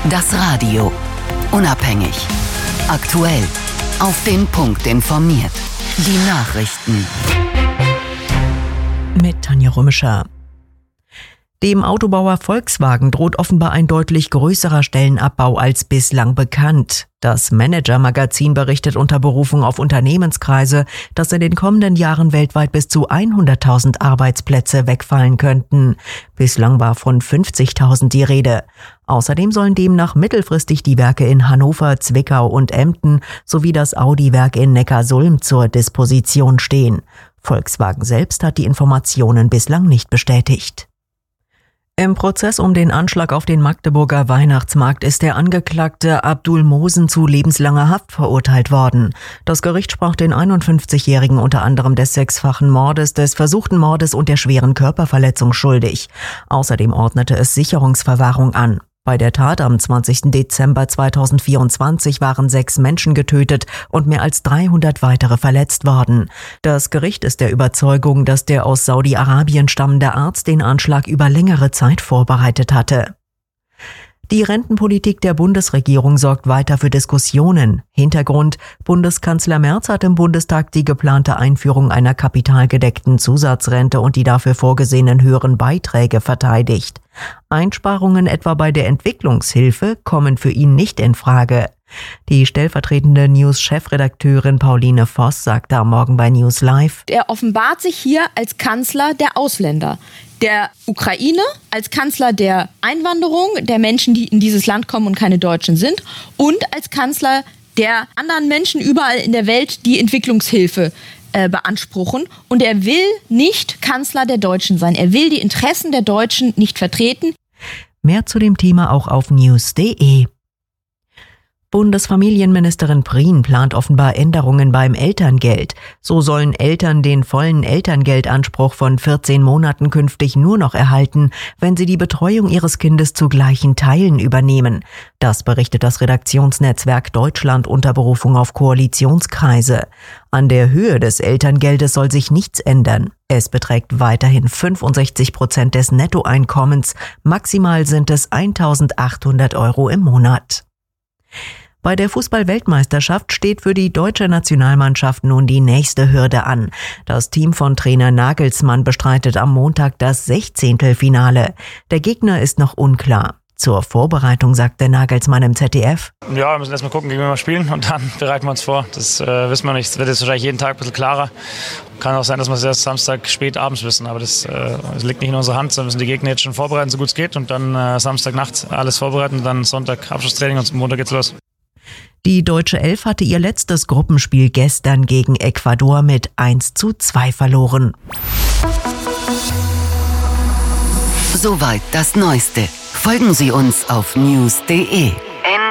Das Radio. Unabhängig. Aktuell. Auf den Punkt informiert. Die Nachrichten. Mit Tanja Römischer. Dem Autobauer Volkswagen droht offenbar ein deutlich größerer Stellenabbau als bislang bekannt. Das Manager-Magazin berichtet unter Berufung auf Unternehmenskreise, dass in den kommenden Jahren weltweit bis zu 100.000 Arbeitsplätze wegfallen könnten. Bislang war von 50.000 die Rede. Außerdem sollen demnach mittelfristig die Werke in Hannover, Zwickau und Emden sowie das Audi-Werk in Neckarsulm zur Disposition stehen. Volkswagen selbst hat die Informationen bislang nicht bestätigt. Im Prozess um den Anschlag auf den Magdeburger Weihnachtsmarkt ist der Angeklagte Abdul Mosen zu lebenslanger Haft verurteilt worden. Das Gericht sprach den 51-Jährigen unter anderem des 6-fachen Mordes, des versuchten Mordes und der schweren Körperverletzung schuldig. Außerdem ordnete es Sicherungsverwahrung an. Bei der Tat am 20. Dezember 2024 waren 6 Menschen getötet und mehr als 300 weitere verletzt worden. Das Gericht ist der Überzeugung, dass der aus Saudi-Arabien stammende Arzt den Anschlag über längere Zeit vorbereitet hatte. Die Rentenpolitik der Bundesregierung sorgt weiter für Diskussionen. Hintergrund: Bundeskanzler Merz hat im Bundestag die geplante Einführung einer kapitalgedeckten Zusatzrente und die dafür vorgesehenen höheren Beiträge verteidigt. Einsparungen etwa bei der Entwicklungshilfe kommen für ihn nicht in Frage. Die stellvertretende News-Chefredakteurin Pauline Voss sagte am Morgen bei News Live: Er offenbart sich hier als Kanzler der Ausländer, der Ukraine, als Kanzler der Einwanderung, der Menschen, die in dieses Land kommen und keine Deutschen sind, und als Kanzler der anderen Menschen überall in der Welt, die Entwicklungshilfe beanspruchen. Und er will nicht Kanzler der Deutschen sein. Er will die Interessen der Deutschen nicht vertreten. Mehr zu dem Thema auch auf news.de. Bundesfamilienministerin Prien plant offenbar Änderungen beim Elterngeld. So sollen Eltern den vollen Elterngeldanspruch von 14 Monaten künftig nur noch erhalten, wenn sie die Betreuung ihres Kindes zu gleichen Teilen übernehmen. Das berichtet das Redaktionsnetzwerk Deutschland unter Berufung auf Koalitionskreise. An der Höhe des Elterngeldes soll sich nichts ändern. Es beträgt weiterhin 65% des Nettoeinkommens. Maximal sind es 1.800 € im Monat. Bei der Fußball-Weltmeisterschaft steht für die deutsche Nationalmannschaft nun die nächste Hürde an. Das Team von Trainer Nagelsmann bestreitet am Montag das 16. Finale. Der Gegner ist noch unklar. Zur Vorbereitung sagte Nagelsmann im ZDF: Ja, wir müssen erstmal gucken, gegen wen wir spielen und dann bereiten wir uns vor. Das wissen wir nicht. Das wird jetzt wahrscheinlich jeden Tag ein bisschen klarer. Kann auch sein, dass wir es erst Samstag spät abends wissen, aber das liegt nicht in unserer Hand. Wir müssen die Gegner jetzt schon vorbereiten, so gut es geht, und dann Samstagnacht alles vorbereiten und dann Sonntag Abschlusstraining und Montag geht's los. Die deutsche Elf hatte ihr letztes Gruppenspiel gestern gegen Ecuador mit 1:2 verloren. Soweit das Neueste. Folgen Sie uns auf news.de. news.de.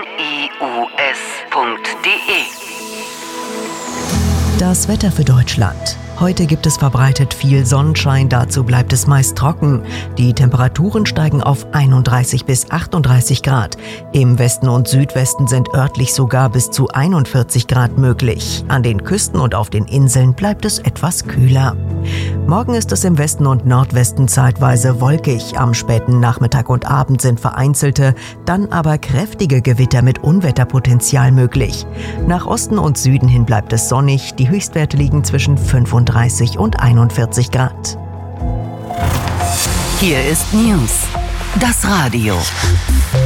Das Wetter für Deutschland. Heute gibt es verbreitet viel Sonnenschein, dazu bleibt es meist trocken. Die Temperaturen steigen auf 31 bis 38 Grad. Im Westen und Südwesten sind örtlich sogar bis zu 41 Grad möglich. An den Küsten und auf den Inseln bleibt es etwas kühler. Morgen ist es im Westen und Nordwesten zeitweise wolkig. Am späten Nachmittag und Abend sind vereinzelte, dann aber kräftige Gewitter mit Unwetterpotenzial möglich. Nach Osten und Süden hin bleibt es sonnig. Die Höchstwerte liegen zwischen 35 und 41 Grad. Hier ist News. Das Radio.